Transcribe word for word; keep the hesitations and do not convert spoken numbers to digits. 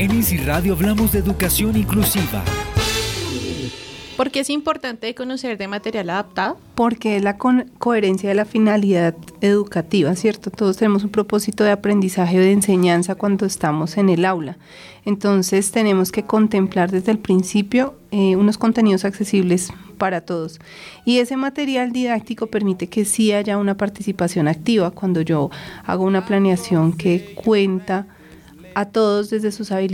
En Easy Radio hablamos de educación inclusiva. ¿Por qué es importante conocer de material adaptado? Porque es la co- coherencia de la finalidad educativa, ¿cierto? Todos tenemos un propósito de aprendizaje o de enseñanza cuando estamos en el aula. Entonces tenemos que contemplar desde el principio eh, unos contenidos accesibles para todos. Y ese material didáctico permite que sí haya una participación activa cuando yo hago una planeación que cuenta a todos desde sus habilidades